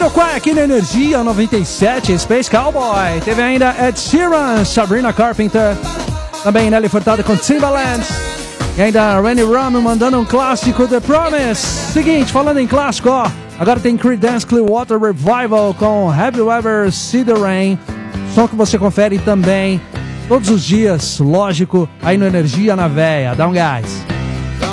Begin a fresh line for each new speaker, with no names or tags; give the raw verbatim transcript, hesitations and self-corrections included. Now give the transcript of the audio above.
Jamiroquai aqui na Energia noventa e sete, Space Cowboy. Teve ainda Ed Sheeran, Sabrina Carpenter. Também Nelly Furtado com Timbaland. E ainda Rennie Ramos mandando um clássico, The Promise. Seguinte, falando em clássico, ó. Agora tem Creedence Clearwater Revival com Have You Ever Seen the Rain. Som que você confere também todos os dias, lógico, aí no Energia na Véia. Dá um gás.